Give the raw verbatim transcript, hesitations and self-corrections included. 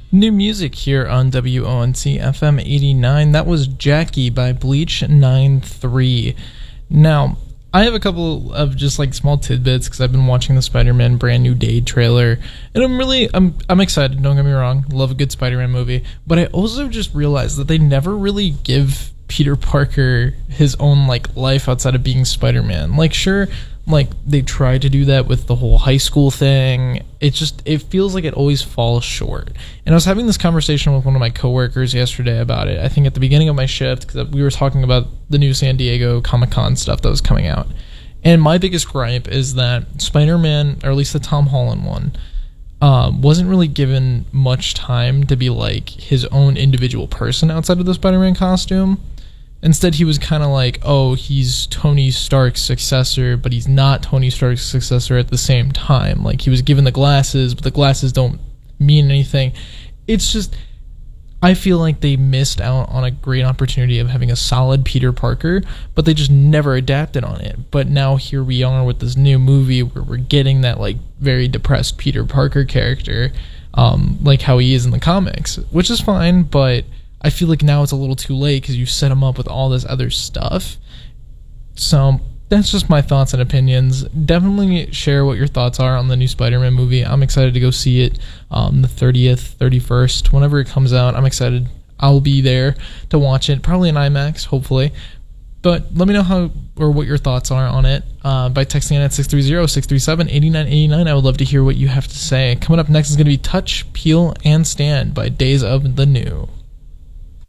New music here on W O N C F M eighty-nine. That was Jackie by Bleach ninety-three. Now, I have a couple of just like small tidbits because I've been watching the Spider-Man Brand New Day trailer, and I'm really I'm I'm excited. Don't get me wrong, love a good Spider-Man movie, but I also just realized that they never really give Peter Parker his own like life outside of being Spider-Man. Like, sure, like they try to do that with the whole high school thing. It just it feels like it always falls short. And I was having this conversation with one of my coworkers yesterday about it. I think at the beginning of my shift, because we were talking about the new San Diego Comic-Con stuff that was coming out. And my biggest gripe is that Spider-Man, or at least the Tom Holland one, um, wasn't really given much time to be like his own individual person outside of the Spider-Man costume. Instead, he was kind of like, oh, he's Tony Stark's successor, but he's not Tony Stark's successor at the same time. Like, he was given the glasses, but the glasses don't mean anything. It's just, I feel like they missed out on a great opportunity of having a solid Peter Parker, but they just never adapted on it. But now here we are with this new movie where we're getting that, like, very depressed Peter Parker character, um, like how he is in the comics, which is fine, but I feel like now it's a little too late because you set him up with all this other stuff. So that's just my thoughts and opinions. Definitely share what your thoughts are on the new Spider-Man movie. I'm excited to go see it um, the thirtieth, thirty-first, whenever it comes out. I'm excited. I'll be there to watch it, probably in IMAX, hopefully. But let me know how or what your thoughts are on it uh, by texting in at six three zero, six three seven, eight nine eight nine. I would love to hear what you have to say. Coming up next is going to be Touch, Peel, and Stand by Days of the New.